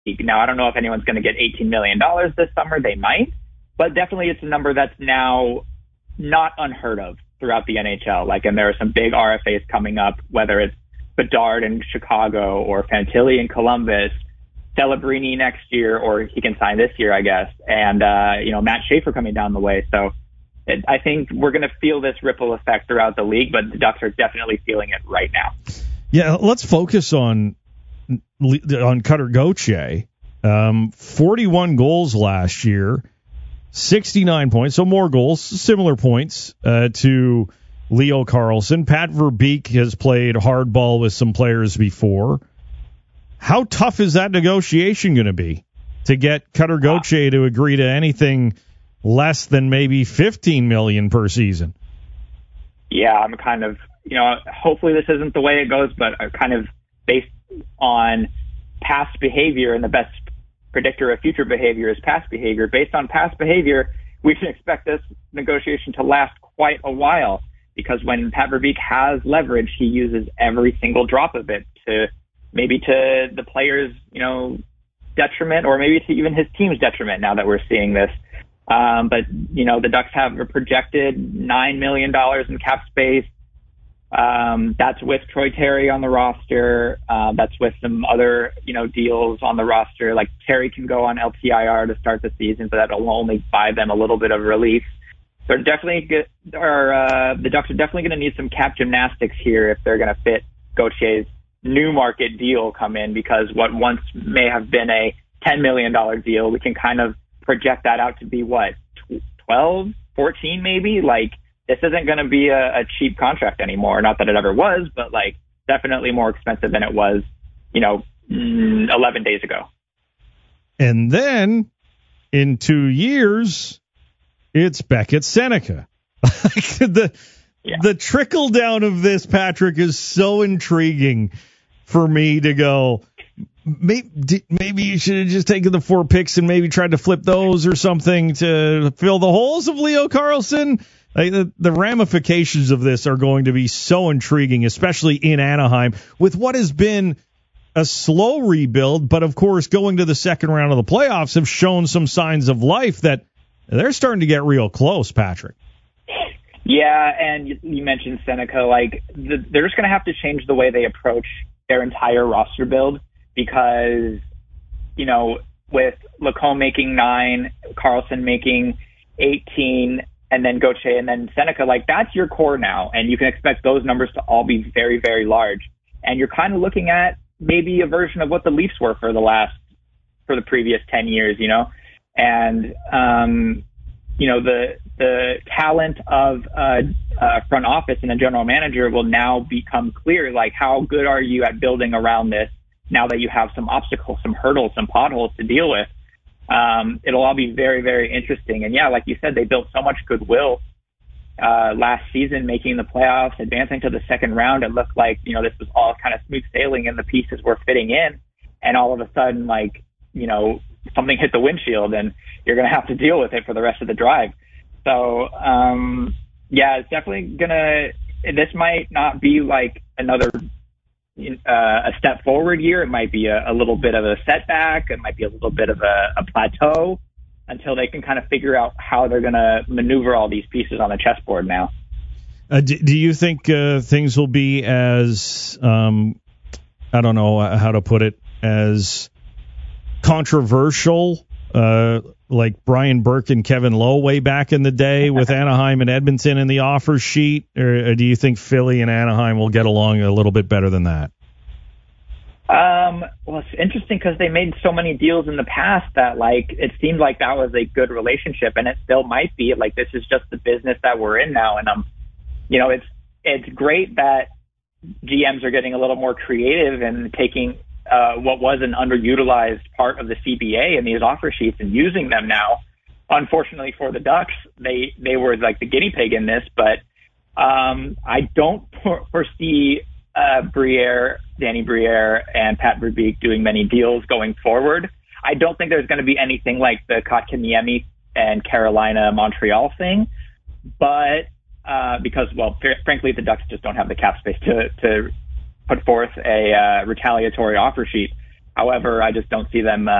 Now, I don't know if anyone's going to get $18 million this summer. They might, but definitely it's a number that's now not unheard of throughout the NHL. And there are some big RFAs coming up, whether it's Bedard in Chicago or Fantilli in Columbus, Celebrini next year, or he can sign this year, I guess, and Matt Schaefer coming down the way. So I think we're going to feel this ripple effect throughout the league, but the Ducks are definitely feeling it right now. Yeah, let's focus on Cutter Gauthier. 41 goals last year, 69 points, so more goals, similar points to Leo Carlsson. Pat Verbeek has played hardball with some players before. How tough is that negotiation going to be to get Cutter Gauthier to agree to anything less than maybe $15 million per season? Yeah, I'm kind of, hopefully this isn't the way it goes, but kind of based on past behavior, and the best predictor of future behavior is past behavior. Based on past behavior, we can expect this negotiation to last quite a while, because when Pat Verbeek has leverage, he uses every single drop of it to the player's, detriment, or maybe to even his team's detriment now that we're seeing this. But the Ducks have a projected $9 million in cap space. That's with Troy Terry on the roster. That's with some other, deals on the roster. Like Terry can go on LTIR to start the season, but that'll only buy them a little bit of relief. They're definitely the Ducks are definitely going to need some cap gymnastics here if they're going to fit Gauthier's new market deal come in, because what once may have been a $10 million deal, we can kind of project that out to be 12, 14 maybe. This isn't going to be a cheap contract anymore. Not that it ever was, but definitely more expensive than it was, 11 days ago. And then in 2 years, it's Beckett Seneca. The trickle down of this, Patrick, is so intriguing for me to go, maybe you should have just taken the 4 picks and maybe tried to flip those or something to fill the holes of Leo Carlsson. The ramifications of this are going to be so intriguing, especially in Anaheim, with what has been a slow rebuild, but of course going to the second round of the playoffs have shown some signs of life that they're starting to get real close, Patrick. Yeah, and you mentioned Seneca. They're just going to have to change the way they approach their entire roster build, because, with Lacombe making 9, Carlsson making 18, and then Gauthier, and then Seneca, that's your core now, and you can expect those numbers to all be very, very large. And you're kind of looking at maybe a version of what the Leafs were for the previous 10 years, and the talent of front office and a general manager will now become clear. How good are you at building around this now that you have some obstacles, some hurdles, some potholes to deal with? It'll all be very, very interesting. And yeah, like you said, they built so much goodwill last season, making the playoffs, advancing to the second round. It looked like, this was all kind of smooth sailing and the pieces were fitting in. And all of a sudden, something hit the windshield and you're going to have to deal with it for the rest of the drive. So, it's definitely this might not be another a step forward year. It might be a little bit of a setback. It might be a little bit of a plateau until they can kind of figure out how they're going to maneuver all these pieces on the chessboard now. Do you think things will be as, I don't know how to put it, as controversial like Brian Burke and Kevin Lowe way back in the day with Anaheim and Edmonton in the offer sheet? Or do you think Philly and Anaheim will get along a little bit better than that? Well, it's interesting because they made so many deals in the past that it seemed like that was a good relationship, and it still might be. This is just the business that we're in now, and it's great that GMs are getting a little more creative and taking what was an underutilized part of the CBA and these offer sheets and using them now. Unfortunately for the Ducks, they were the guinea pig in this, but I don't foresee Danny Briere and Pat Verbeek doing many deals going forward. I don't think there's going to be anything like the Kotkaniemi and Carolina Montreal thing, but because, frankly, the Ducks just don't have the cap space to put forth a retaliatory offer sheet. However, I just don't see them